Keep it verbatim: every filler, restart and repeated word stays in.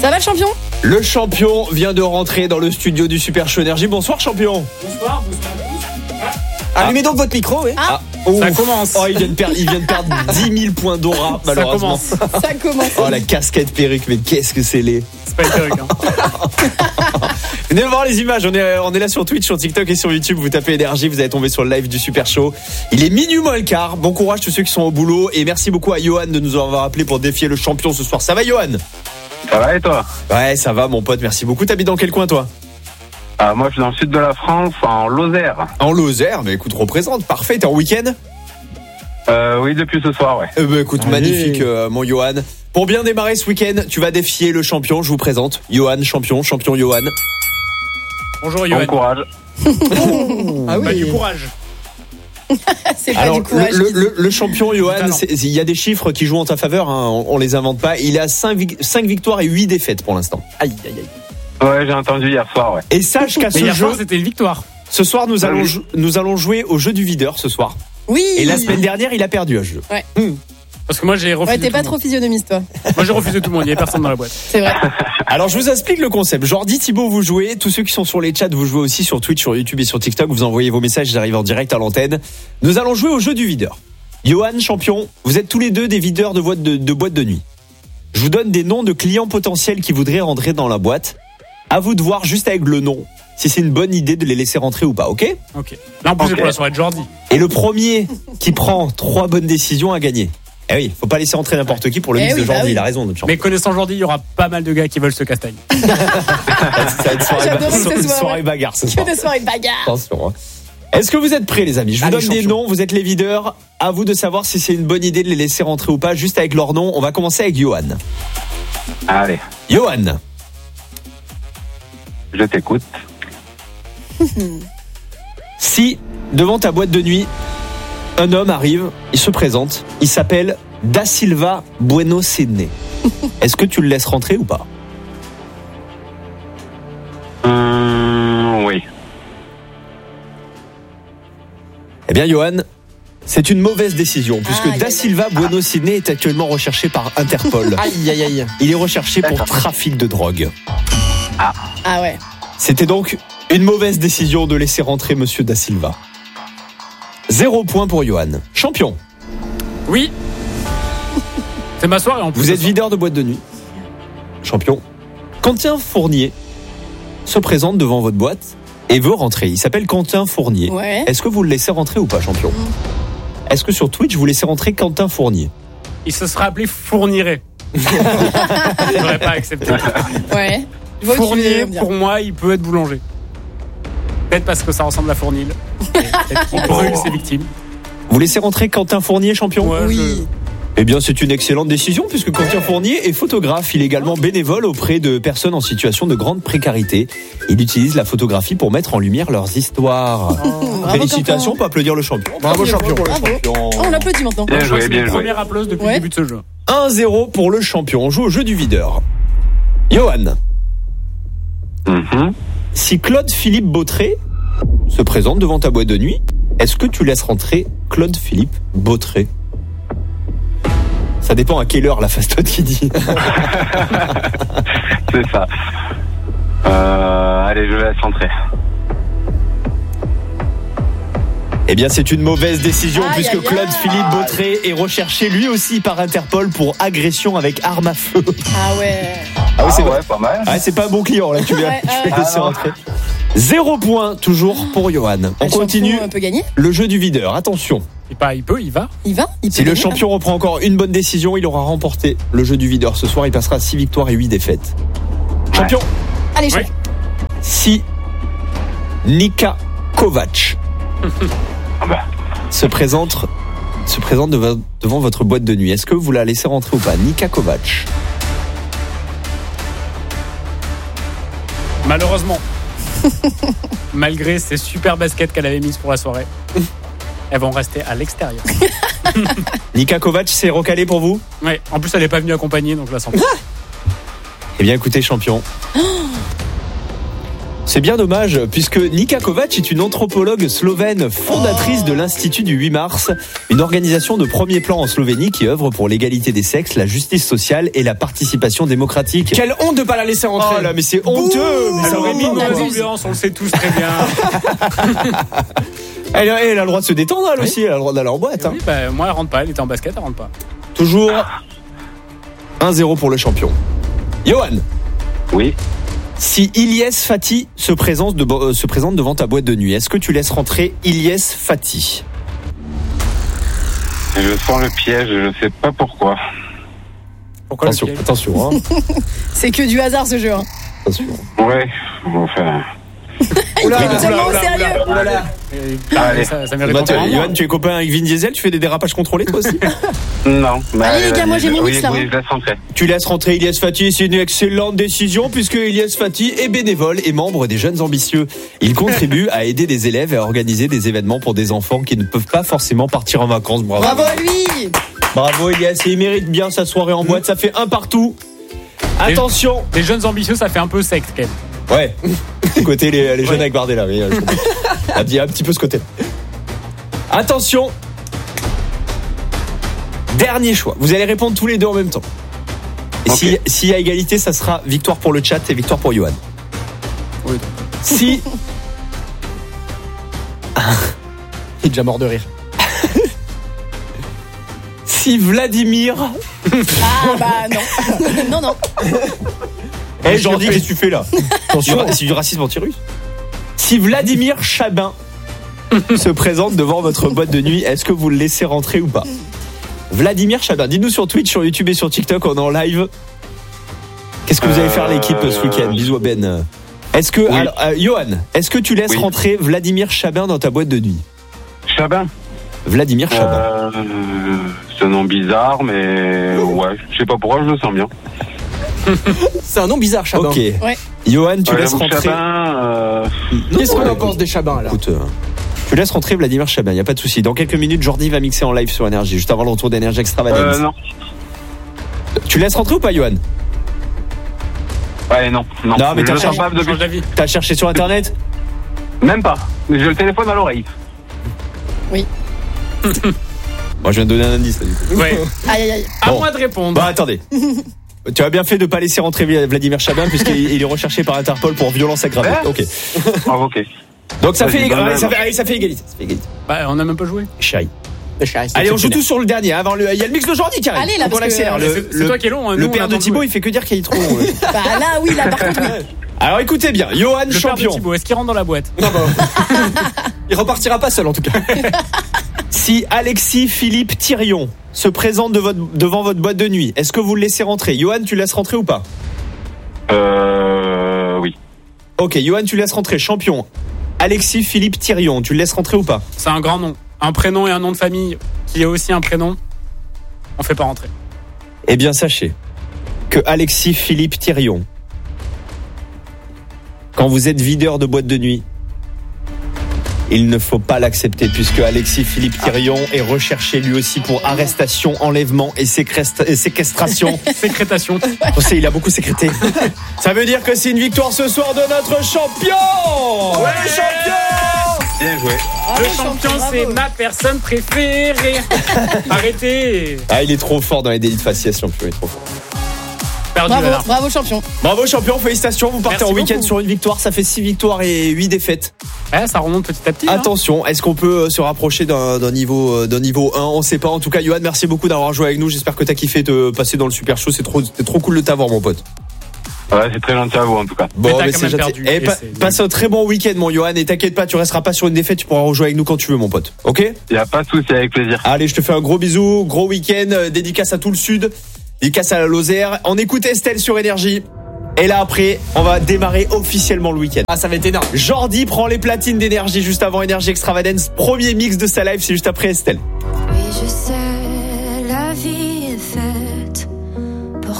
Ça va, champion ? Le champion vient de rentrer dans le studio du Super Show Énergie. Bonsoir, champion. Bonsoir, bonsoir à tous. Ah. Allumez donc votre micro, oui. Ah. Oh, Ça commence. Oh, il vient de perdre, il vient de perdre dix mille points d'aura, malheureusement. Ça commence. Ça commence. Oh, la casquette perruque, mais qu'est-ce que c'est laid. C'est pas une perruque, hein. Venez voir les images, on est, on est là sur Twitch, sur TikTok et sur YouTube. Vous tapez Énergie, vous allez tomber sur le live du Super Show. Il est minuit moins le quart. Bon courage tous ceux qui sont au boulot. Et merci beaucoup à Johan de nous avoir appelé pour défier le champion ce soir. Ça va, Johan ? Ça va et toi? Ouais, ça va, mon pote, merci beaucoup. T'habites dans quel coin, toi ? Ah, moi, je suis dans le sud de la France, en Lozère. En Lozère, mais écoute, représente, parfait. T'es en week-end ? Euh, oui, depuis ce soir, ouais. Eh ben, écoute, Allez. magnifique, euh, mon Johan. Pour bien démarrer ce week-end, tu vas défier le champion. Je vous présente Johan, champion, champion Johan. Bonjour, Bon Yoann. courage. Ah Bah, du courage. C'est pas Alors, du courage. le, le, le champion Johan, talent. c'est- il y a des chiffres qui jouent en ta faveur, hein, on, on les invente pas. Il a cinq victoires et huit défaites pour l'instant. Aïe, aïe, aïe. Ouais, j'ai entendu hier soir, ouais. Et sache qu'à Mais ce hier jeu, soir, c'était une victoire. ce soir, nous Ah allons, oui. jou- nous allons jouer au jeu du videur ce soir. Oui. Et la semaine dernière, il a perdu à ce jeu. Parce que moi, j'ai refusé. Ouais, t'es tout pas le trop monde. physionomiste, toi. Moi, j'ai refusé tout le monde. Il y avait personne dans la boîte. C'est vrai. Alors, je vous explique le concept. Jordi, Thibaut, vous jouez. Tous ceux qui sont sur les chats, vous jouez aussi sur Twitch, sur YouTube et sur TikTok. Vous envoyez vos messages, j'arrive en direct à l'antenne. Nous allons jouer au jeu du videur. Johan, champion, vous êtes tous les deux des videurs de boîtes de, de, boîtes de nuit. Je vous donne des noms de clients potentiels qui voudraient rentrer dans la boîte. À vous de voir juste avec le nom si c'est une bonne idée de les laisser rentrer ou pas, ok ? Ok. Là, en plus, Ok. c'est pour la soirée de Jordi. Et le premier qui prend trois bonnes décisions a gagné. Eh oui, faut pas laisser rentrer n'importe qui pour le Eh mix oui, de bah Jordi, oui. il a raison, notre champion. Mais connaissant Jordi, il y aura pas mal de gars qui veulent se castagne. Ça va être soirée, J'adorais que ce soirée, soit, soirée ouais. bagarre ce Que soir. des soirées de bagarre. Attention. Hein. Est-ce que vous êtes prêts, les amis ? Je vous Allez, donne des champion. noms, vous êtes les videurs. À vous de savoir si c'est une bonne idée de les laisser rentrer ou pas, juste avec leur nom. On va commencer avec Johan. Allez, Johan, je t'écoute. si devant ta boîte de nuit, un homme arrive, il se présente, il s'appelle Da Silva Bueno Sydney. Est-ce que tu le laisses rentrer ou pas ? Hum, oui. Eh bien, Johan, c'est une mauvaise décision, puisque Aïe, Da aïe, Silva Bueno Sydney est actuellement recherché par Interpol. Aïe, aïe, aïe. Il est recherché pour D'accord. trafic de drogue. Ah ouais. C'était donc une mauvaise décision de laisser rentrer Monsieur Da Silva. Zéro point pour Johan. Champion, Oui. C'est ma soirée en plus. vous ce êtes soir. videur de boîte de nuit. Champion, Quentin Fournier se présente devant votre boîte et veut rentrer. Il s'appelle Quentin Fournier. Ouais. Est-ce que vous le laissez rentrer ou pas, champion ? Est-ce que sur Twitch, vous laissez rentrer Quentin Fournier ? Il se sera appelé Fourniret. J'aurais pas accepté. Ouais. Je vois où tu veux Fournier, en venir. pour moi, il peut être boulanger. Peut-être parce que ça ressemble à Fournil. Peut-être qu'il brûle ses victimes. Vous laissez rentrer Quentin Fournier, champion ? Ouais, Oui. Eh bien, c'est une excellente décision puisque Quentin Fournier est photographe. Il est également bénévole auprès de personnes en situation de grande précarité. Il utilise la photographie pour mettre en lumière leurs histoires. Bravo, Félicitations, on Quentin. peut applaudir le champion. Bravo, champion. Bravo. Oh, on l'applaudit maintenant. Bien Je crois que joué, c'est bien une joué. première applause depuis Ouais. le début de ce jeu. un zéro pour le champion. On joue au jeu du videur. Johan, Mhm. si Claude Philippe Beautré se présente devant ta boîte de nuit, est-ce que tu laisses rentrer Claude Philippe Beautré ? Ça dépend à quelle heure la fastote qui dit. C'est ça. Euh, allez, je laisse entrer. Eh bien, c'est une mauvaise décision Aïe, puisque aïe, Claude aïe. Philippe Beautré est recherché lui aussi par Interpol pour agression avec arme à feu. Ah ouais. Ah oui, c'est ah vrai. ouais, pas mal. Ah, c'est pas un bon client là, tu viens, Ouais, tu ouais. vas laisser Ah, non. rentrer. Zéro point toujours pour Johan. On Le continue champion, euh, peut gagner. le jeu du videur. Attention, Il, pas, il peut, il va. Il va. Il peut si le gagner. champion reprend encore une bonne décision, il aura remporté le jeu du videur. Ce soir, il passera à six victoires et huit défaites. Champion, Allez, Ouais. champion. si Nika Kovac Ah bah, se présente, se présente devant, devant votre boîte de nuit, est-ce que vous la laissez rentrer ou pas ? Nika Kovac. Malheureusement. Malgré ces super baskets qu'elle avait mises pour la soirée, elles vont rester à l'extérieur. Nika Kovac, c'est recalé pour vous ? Ouais. En plus, elle n'est pas venue accompagner, donc je la sens pas. Eh bien, écoutez, champion. C'est bien dommage, puisque Nika Kovač est une anthropologue slovène fondatrice de l'Institut du huit mars, une organisation de premier plan en Slovénie qui œuvre pour l'égalité des sexes, la justice sociale et la participation démocratique. Quelle honte de pas la laisser rentrer. Oh là, mais c'est honteux. Mais ça Elle aurait mis une vraiment- mauvaise ambiance, on le sait tous très bien. elle, a- elle a le droit de se détendre, elle aussi. Elle a le droit d'aller en boîte. Hein. Oui, bah, moi, elle rentre pas. Elle était en basket, elle rentre pas. Toujours un zéro pour le champion. Johan, Oui. si Ilyes Fatih se présente, de- euh, se présente devant ta boîte de nuit, est-ce que tu laisses rentrer Ilyes Fatih? Je sens le piège, je sais pas pourquoi. Pourquoi Attention, le piège attention, hein. C'est que du hasard ce jeu. Hein. attention. Ouais, enfin. Il est oula, tellement oula, sérieux. oula, Voilà. Euh, Allez. Ça, ça mérite Bah, pas toi, vraiment. Johan, tu es copain avec Vin Diesel, tu fais des dérapages contrôlés toi aussi? Non. Mais Allez, les gars, moi, j'ai mon oui, mix, là, Oui, hein. je laisse rentrer. Tu laisses rentrer Ilyes Fatih, c'est une excellente décision puisque Ilyes Fatih est bénévole et membre des Jeunes Ambitieux. Il contribue à aider des élèves et à organiser des événements pour des enfants qui ne peuvent pas forcément partir en vacances. Bravo. Bravo à lui. Bravo Ilyes, et il mérite bien sa soirée en boîte, ça fait un partout. Attention. Les jeunes ambitieux, ça fait un peu secte, quand même. Ouais. Côté les, les jeunes Ouais. avec Bardella, oui, je comprends. Ah, il y a un petit peu ce côté. Attention. Dernier choix. Vous allez répondre tous les deux en même temps. Et Ok. si- s'il y a égalité, ça sera victoire pour le chat et victoire pour Johan. Oui. Si. Il est déjà mort de rire. Si Vladimir. Ah bah non. non, non. Eh, Jordi, qu'est-ce que tu fais là? Attention, c'est du racisme anti-russe. Si Vladimir Chabin se présente devant votre boîte de nuit, est-ce que vous le laissez rentrer ou pas? Vladimir Chabin, dites-nous sur Twitch, sur YouTube et sur TikTok, on est en live. Qu'est-ce que vous allez faire l'équipe ce week-end? Bisous à Ben. Est-ce que, Oui. alors, euh, Johan, est-ce que tu laisses Oui. rentrer Vladimir Chabin dans ta boîte de nuit? Chabin. Vladimir Chabin. Euh, c'est un nom bizarre, mais ouais, je sais pas pourquoi, je le sens bien. C'est un nom bizarre, Chabin. Ok. Ouais. Johan, tu Ouais, laisses j'avoue que rentrer. Chabin, euh, Qu'est-ce qu'on Ouais. en pense des Chabins alors? Écoute, euh, tu laisses rentrer Vladimir Chabin, il n'y a pas de souci. Dans quelques minutes, Jordi va mixer en live sur Énergie, juste avant le retour d'Énergie Extravagance. euh, non. Tu laisses rentrer ou pas, Johan? Ouais, non, non. Non, mais je t'as le sens cherché- pas depuis. Change d'avis. T'as cherché sur Internet? Même pas. J'ai le téléphone à l'oreille. Moi, je viens de donner un indice, là, du coup. Ouais. Aïe aïe aïe. À Bon. moi de répondre. Bah, attendez. Tu as bien fait de pas laisser rentrer Vladimir Chabin, puisqu'il il est recherché par Interpol pour violence aggravée. Ouais. Ok. Ah, ok. Donc, ça Ouais, fait, j'ai éga- donné ouais, ça un- fait, allez, ça fait égalité. Ça fait égalité. Bah, on a même pas joué. Chérie. Le chat, c'est Allez, on joue exceptionnel. tous sur le dernier. Avant le, il y a le mix de Jordi qui arrive. Allez, là, Donc, on parce que- accélère. Mais Le, C'est c'est le- toi qui est long. hein. le Nous, on père attend de Thibaut, jouer. il fait que dire qu'il est trop long. Bah là oui, là par contre oui. Alors, écoutez bien. Johan, Le père de champion. Thibaut, est-ce qu'il rentre dans la boîte? Non, bah, il repartira pas seul en tout cas. Si Alexis Philippe Thirion se présente de votre- devant votre boîte de nuit, est-ce que vous le laissez rentrer? Johan, tu laisses rentrer ou pas? Euh, oui. Ok, Johan, tu laisses rentrer. Champion. Alexis Philippe Thirion, tu le laisses rentrer ou pas? C'est un grand nom. Un prénom et un nom de famille qui est aussi un prénom. On fait pas rentrer. Eh bien, sachez que Alexis Philippe Thirion, quand vous êtes videur de boîte de nuit, il ne faut pas l'accepter puisque Alexis Philippe Thirion est recherché lui aussi pour arrestation, enlèvement et, séquestra- et séquestration. Sécrétation. On sait, il a beaucoup sécrété. Ça veut dire que c'est une victoire ce soir de notre champion. Ouais, le champion. Bien joué. Bravo, Le champion, bravo. c'est ma personne préférée. Arrêtez. Ah, il est trop fort dans les délits de faciès, champion, il est trop fort. Perdu, Bravo, Valard. bravo champion. Bravo champion, félicitations, vous partez Merci en week-end beaucoup. sur une victoire, ça fait six victoires et huit défaites. Ouais, ça remonte petit à petit. hein. Attention, est-ce qu'on peut euh, se rapprocher d'un d'un niveau euh, d'un niveau un? On sait pas. En tout cas, Johan, merci beaucoup d'avoir joué avec nous. J'espère que t'as kiffé de passer dans le Super Show. C'est trop, c'était trop cool de t'avoir, mon pote. Ouais, c'est très gentil à vous en tout cas. Mais t'as quand c'est même gentil. perdu, Eh, et pa- c'est- passe un très bon week-end, mon Johan. Et t'inquiète pas, tu resteras pas sur une défaite. Tu pourras rejouer avec nous quand tu veux, mon pote. Ok? Y a pas de souci, avec plaisir. Allez, je te fais un gros bisou, gros week-end, euh, dédicace à tout le sud, dédicace à la Lozère. On écoute Estelle sur Énergie. Et là après, on va démarrer officiellement le week-end. Ah, ça va être énorme. Jordi prend les platines d'Énergie juste avant Énergie Extravagance. Premier mix de sa live, c'est juste après Estelle. Oui, je sais.